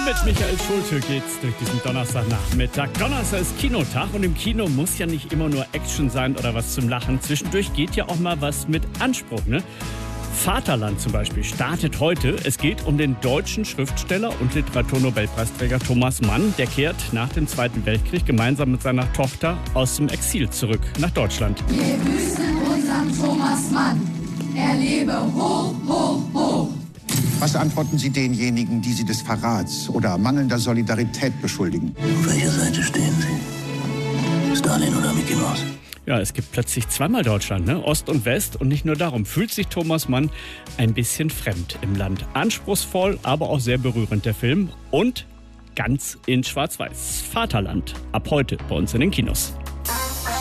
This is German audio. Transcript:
Mit Michael Schulte geht's durch diesen Donnerstagnachmittag. Donnerstag ist Kinotag und im Kino muss ja nicht immer nur Action sein oder was zum Lachen. Zwischendurch geht ja auch mal was mit Anspruch, ne? Vaterland zum Beispiel startet heute. Es geht um den deutschen Schriftsteller und Literaturnobelpreisträger Thomas Mann. Der kehrt nach dem Zweiten Weltkrieg gemeinsam mit seiner Tochter aus dem Exil zurück nach Deutschland. Wir grüßen unseren Thomas Mann. Er lebe hoch, hoch, hoch. Was antworten Sie denjenigen, die Sie des Verrats oder mangelnder Solidarität beschuldigen? Auf welcher Seite stehen Sie? Stalin oder Mickey Mouse? Ja, es gibt plötzlich zweimal Deutschland, ne? Ost und West. Und nicht nur darum fühlt sich Thomas Mann ein bisschen fremd im Land. Anspruchsvoll, aber auch sehr berührend der Film. Und ganz in Schwarz-Weiß. Vaterland. Ab heute bei uns in den Kinos.